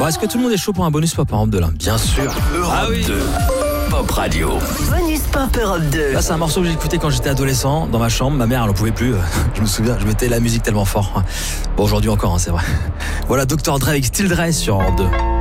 Bon, est-ce que tout le monde est chaud pour un bonus pop Europe 2 là? Bien sûr. Europe 2, Pop Radio. Bonus Pop Europe 2. Là, c'est un morceau que j'ai écouté quand j'étais adolescent dans ma chambre. Ma mère, elle en pouvait plus. Je me souviens, je mettais la musique tellement fort. Bon, aujourd'hui encore, hein, c'est vrai. Voilà, Dr. Dre avec Still Dre sur Europe 2.